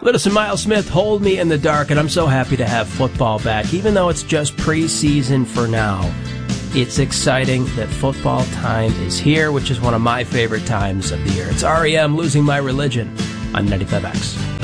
Littis and Miles Smith, Hold Me in the Dark, and I'm so happy to have football back, even though it's just preseason for now. It's exciting that football time is here, which is one of my favorite times of the year. It's REM, Losing My Religion, on 95X.